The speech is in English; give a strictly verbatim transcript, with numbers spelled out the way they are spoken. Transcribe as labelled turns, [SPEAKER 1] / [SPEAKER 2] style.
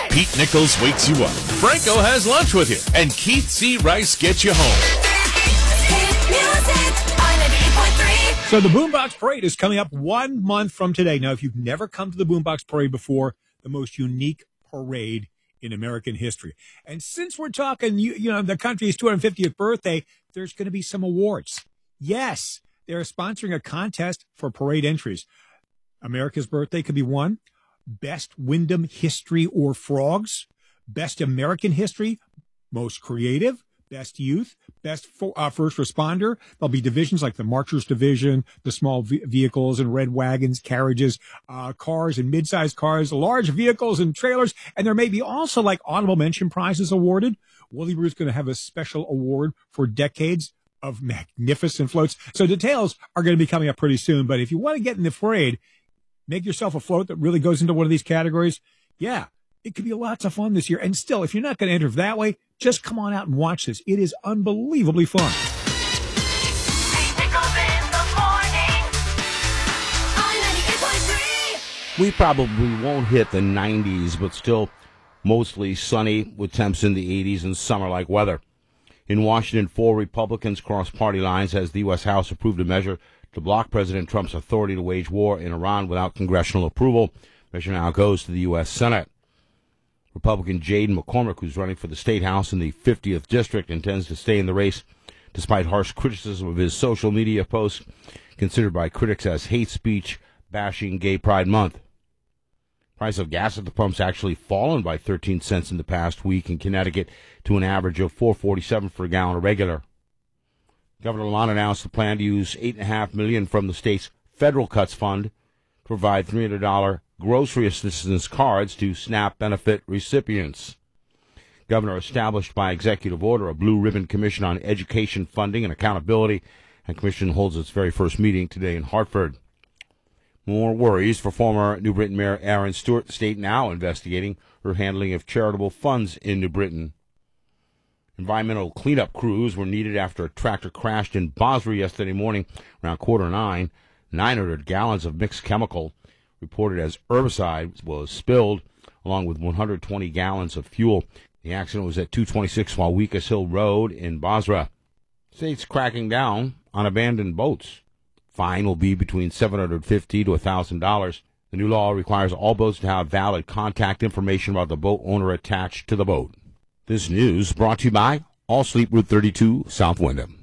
[SPEAKER 1] Pete Nichols wakes you up. Franco has lunch with you. And Keith C. Rice gets you home.
[SPEAKER 2] So the Boombox Parade is coming up one month from today. Now, if you've never come to the Boombox Parade before, the most unique parade in American history. And since we're talking, you, you know, the country's two hundred fiftieth birthday, there's going to be some awards. Yes, they're sponsoring a contest for parade entries. America's birthday could be one. Best Wyndham history or frogs. Best American history. Most creative. Best youth. Best fo- uh, first responder. There'll be divisions like the Marchers Division, the small v- vehicles and red wagons, carriages, uh, cars and mid-sized cars, large vehicles and trailers. And there may be also like honorable mention prizes awarded. Willie Bruce going to have a special award for decades of magnificent floats. So details are going to be coming up pretty soon. But if you want to get in the parade, make yourself a float that really goes into one of these categories. Yeah, it could be lots of fun this year. And still, if you're not going to enter that way, just come on out and watch this. It is unbelievably fun.
[SPEAKER 3] We probably won't hit the nineties, but still mostly sunny with temps in the eighties and summer-like weather. In Washington, four Republicans crossed party lines as the U S. House approved a measure to block President Trump's authority to wage war in Iran without congressional approval. The measure now goes to the U S. Senate. Republican Jade McCormick, who's running for the State House in the fiftieth District, intends to stay in the race despite harsh criticism of his social media posts, considered by critics as hate speech bashing Gay Pride Month. Price of gas at the pumps actually fallen by thirteen cents in the past week in Connecticut to an average of four dollars and forty-seven cents for a gallon of regular. Governor Lalonde announced the plan to use eight point five million dollars from the state's federal cuts fund to provide three hundred dollars grocery assistance cards to SNAP benefit recipients. Governor established by executive order a blue ribbon commission on education funding and accountability, and commission holds its very first meeting today in Hartford. More worries for former New Britain Mayor Aaron Stewart. The state now investigating her handling of charitable funds in New Britain. Environmental cleanup crews were needed after a tractor crashed in Basra yesterday morning around quarter nine. nine hundred gallons of mixed chemical reported as herbicide was spilled, along with one hundred twenty gallons of fuel. The accident was at two twenty-six Walwikas Hill Road in Basra. State's cracking down on abandoned boats. Fine will be between seven hundred fifty dollars to one thousand dollars. The new law requires all boats to have valid contact information about the boat owner attached to the boat. This news brought to you by All Sleep Route thirty-two, South Wyndham.